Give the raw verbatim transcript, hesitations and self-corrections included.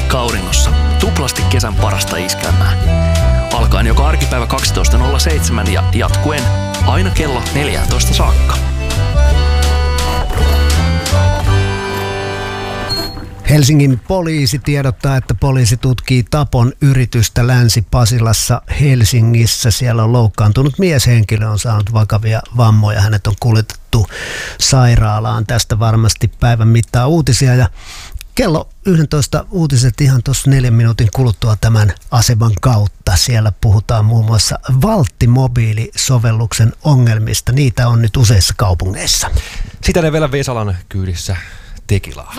auringossa. Tuplasti kesän parasta iskelmää. Alkaen joka arkipäivä kaksitoista nolla seitsemän ja jatkuen aina kello neljätoista saakka. Helsingin poliisi tiedottaa, että poliisi tutkii tapon yritystä Länsi-Pasilassa Helsingissä. Siellä on loukkaantunut mieshenkilö, on saanut vakavia vammoja. Hänet on kuljetettu sairaalaan. Tästä varmasti päivän mittaa uutisia. Ja kello yksitoista uutiset ihan tuossa neljän minuutin kuluttua tämän aseman kautta. Siellä puhutaan muun muassa Valtti-mobiilisovelluksen ongelmista. Niitä on nyt useissa kaupungeissa. Sitä ne vielä Vesalan kyydissä Tekilaa.